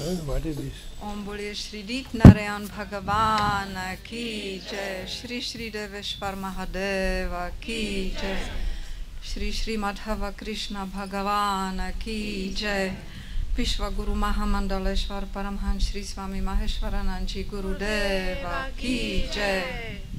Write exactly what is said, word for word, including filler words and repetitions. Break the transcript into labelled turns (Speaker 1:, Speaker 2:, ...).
Speaker 1: What is this?
Speaker 2: Om Bole Shri Dit Narayan Bhagavan Ki Jai, Shri Shri Deveshwar Mahadeva Ki Jai, Shri Shri Madhava Krishna Bhagavan Ki Jai, Vishwa Guru Mahamandaleshwar Paramhan Shri Swami Maheshwaranand Ji Guru Deva Ki Jai.